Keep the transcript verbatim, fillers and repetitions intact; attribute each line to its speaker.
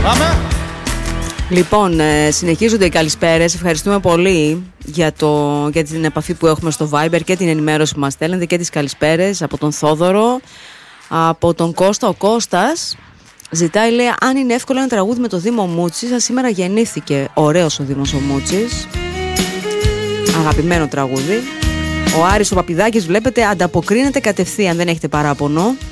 Speaker 1: Πάμε.
Speaker 2: Λοιπόν, ε, συνεχίζονται οι καλησπέρες. Ευχαριστούμε πολύ για, το, για την επαφή που έχουμε στο Viber και την ενημέρωση που μας στέλνετε και τις καλησπέρες από τον Θόδωρο, από τον Κώστα. Ο Κώστας ζητάει, λέει, αν είναι εύκολο ένα τραγούδι με το Δήμο Μούτσης. Σας σήμερα γεννήθηκε ωραίος ο Δήμος ο Μούτσης. Αγαπημένο τραγούδι. Ο Άρης ο Παπιδάκης, βλέπετε, ανταποκρίνεται κατευθείαν, δεν έχετε παράπονο.